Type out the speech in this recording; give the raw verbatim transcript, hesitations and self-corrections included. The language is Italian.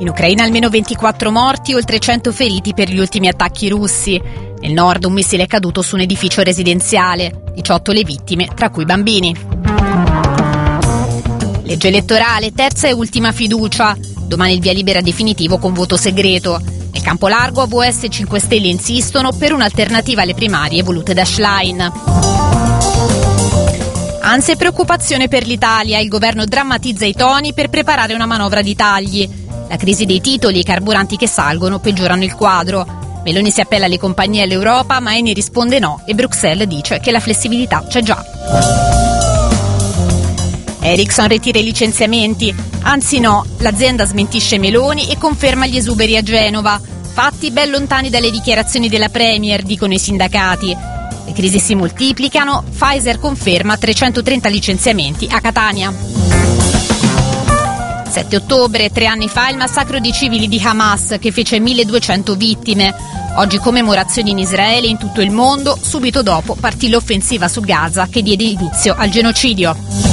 In Ucraina almeno ventiquattro morti, oltre cento feriti per gli ultimi attacchi russi. Nel nord un missile è caduto su un edificio residenziale, diciotto le vittime, tra cui bambini. Legge elettorale, terza e ultima fiducia. Domani il via libera definitivo con voto segreto. Nel campo largo A V S e cinque Stelle insistono per un'alternativa alle primarie volute da Schlein. Ansia e preoccupazione per l'Italia. Il governo drammatizza i toni per preparare una manovra di tagli. La crisi dei titoli e i carburanti che salgono peggiorano il quadro. Meloni si appella alle compagnie e all'Europa, ma Eni risponde no e Bruxelles dice che la flessibilità c'è già. Ericsson ritira i licenziamenti. Anzi no, l'azienda smentisce Meloni e conferma gli esuberi a Genova. Fatti ben lontani dalle dichiarazioni della Premier, dicono i sindacati. Le crisi si moltiplicano, Pfizer conferma trecentotrenta licenziamenti a Catania. sette ottobre, tre anni fa, il massacro di civili di Hamas che fece milleduecento vittime. Oggi commemorazioni in Israele e in tutto il mondo, subito dopo partì l'offensiva su Gaza che diede inizio al genocidio.